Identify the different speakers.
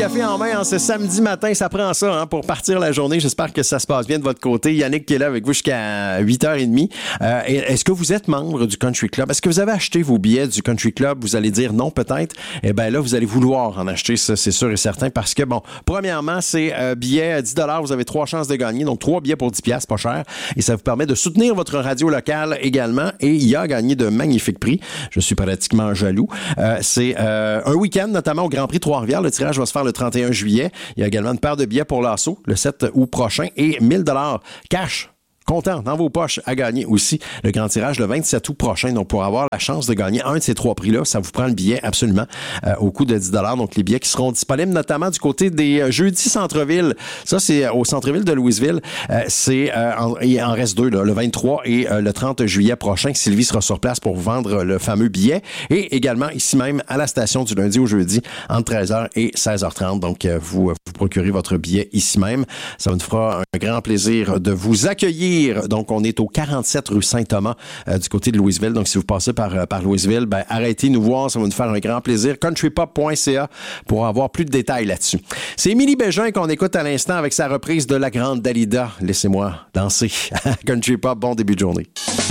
Speaker 1: café en main en ce samedi matin. Ça prend ça pour partir la journée. J'espère que ça se passe bien de votre côté. Yannick qui est là avec vous jusqu'à 8h30. Est-ce que vous êtes membre du Country Club? Est-ce que vous avez acheté vos billets du Country Club? Vous allez dire non peut-être. Eh bien là, vous allez vouloir en acheter, ça c'est sûr et certain. Parce que bon, premièrement, c'est billet $10. Vous avez 3 chances de gagner. Donc 3 billets pour 10$, pas cher. Et ça vous permet de soutenir votre radio locale également. Et il y a gagné de magnifiques prix. Je suis pratiquement jaloux. C'est un week-end, notamment au Grand Prix Trois-Rivières. Le tirage va se faire le 31 juillet. Il y a également une paire de billets pour l'assaut le 7 août prochain et $1000 cash. Content, dans vos poches, à gagner aussi le grand tirage le 27 août prochain. Donc, pour avoir la chance de gagner un de ces 3 prix-là, ça vous prend le billet absolument au coût de $10. Donc, les billets qui seront disponibles notamment du côté des jeudis centre-ville. Ça, c'est au centre-ville de Louisville. Il en reste 2, là, le 23 et le 30 juillet prochain. Sylvie sera sur place pour vous vendre le fameux billet. Et également, ici même, à la station du lundi au jeudi, entre 13h et 16h30. Donc, vous procurez votre billet ici même. Ça nous fera un grand plaisir de vous accueillir. Donc, on est au 47 rue Saint-Thomas du côté de Louisville. Donc, si vous passez par Louisville, arrêtez nous voir. Ça va nous faire un grand plaisir. countrypop.ca pour avoir plus de détails là-dessus. C'est Émilie Bégin qu'on écoute à l'instant avec sa reprise de La Grande Dalida. Laissez-moi danser. Country Pop, bon début de journée.